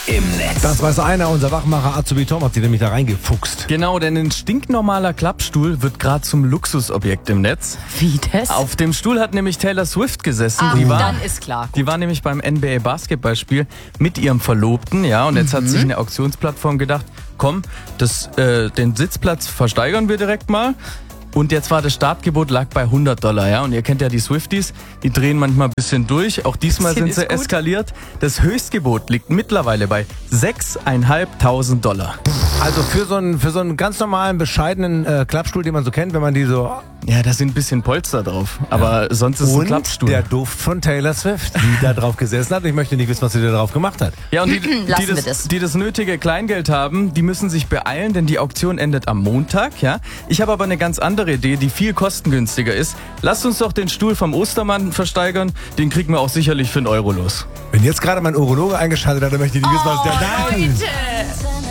im Netz. Das weiß einer, unser Wachmacher Azubi Tom hat sich nämlich da reingefuchst. Genau, denn ein stinknormaler Klappstuhl wird gerade zum Luxusobjekt im Netz. Wie das? Auf dem Stuhl hat nämlich Taylor Swift gesessen. Ach, Die war, dann ist klar. die war nämlich beim NBA Basketballspiel mit ihrem Verlobten, ja, und jetzt hat sich eine Auktionsplattform gedacht, komm, den Sitzplatz versteigern wir direkt mal. Und jetzt war das Startgebot lag bei $100, ja. Und ihr kennt ja die Swifties, die drehen manchmal ein bisschen durch. Auch diesmal sind sie eskaliert. Das Höchstgebot liegt mittlerweile bei $6.500. Also für so einen ganz normalen, bescheidenen Klappstuhl, den man so kennt, wenn man die so... Ja, da sind ein bisschen Polster drauf. Aber sonst ist es ein Klappstuhl. Der Duft von Taylor Swift, die da drauf gesessen hat. Ich möchte nicht wissen, was sie da drauf gemacht hat. Ja, und Lassen wir das. die das nötige Kleingeld haben, die müssen sich beeilen, denn die Auktion endet am Montag, ja. Ich habe aber eine ganz andere Idee, die viel kostengünstiger ist. Lasst uns doch den Stuhl vom Ostermann versteigern, den kriegen wir auch sicherlich für €1 los. Wenn jetzt gerade mein Urologe eingeschaltet hat, dann möchte ich nicht wissen, was der da... Leute!